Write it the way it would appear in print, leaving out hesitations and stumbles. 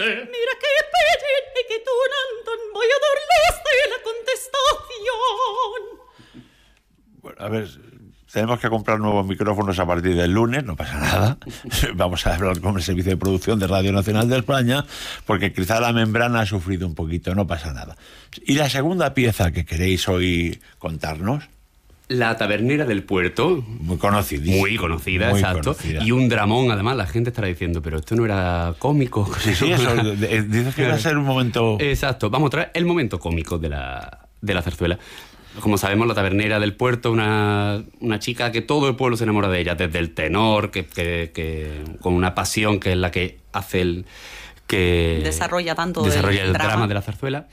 Mira que piden y que tunanton, voy a darles de la contestación. Bueno, a ver, tenemos que comprar nuevos micrófonos a partir del lunes, no pasa nada. Vamos a hablar con el Servicio de Producción de Radio Nacional de España, porque quizá la membrana ha sufrido un poquito, no pasa nada. ¿Y la segunda pieza que queréis hoy contarnos? La tabernera del puerto. Muy conocida. Muy conocida, muy exacto. conocida. Y un dramón, además, la gente estará diciendo, pero esto no era cómico. Sí, eso, dices que va a ser un momento... Exacto, vamos a traer el momento cómico de la zarzuela. Como sabemos, la tabernera del puerto, una chica que todo el pueblo se enamora de ella, desde el tenor, que con una pasión que es la que hace desarrolla tanto el drama drama de la zarzuela.